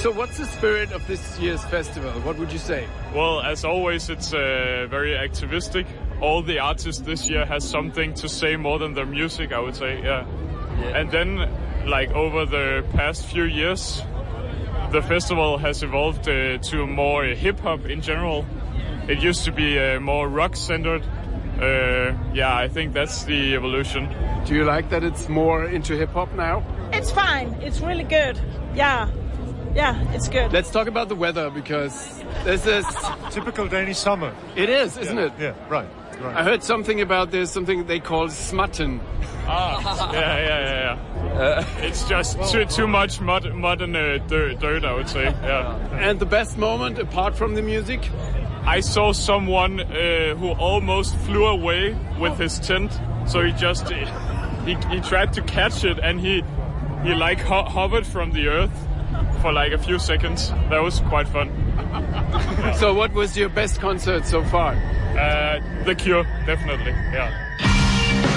So what's the spirit of this year's festival? What would you say? Well, as always, it's very activistic. All the artists this year has something to say more than their music, I would say, yeah. And then, like, over the past few years, the festival has evolved to more hip-hop in general. It used to be more rock-centered. Yeah, I think that's the evolution. Do you like that it's more into hip-hop now? It's fine. It's really good. Yeah, it's good. Let's talk about the weather, because this is... Typical Danish summer. It is, isn't it? Yeah, right. I heard something about this, something they call smutten. Yeah. It's just too much mud and dirt, I would say. Yeah. And the best moment, apart from the music? I saw someone who almost flew away with his tent. So he just he tried to catch it, and he like hovered from the earth for like a few seconds. That was quite fun. So what was your best concert so far? The Cure, definitely. Yeah.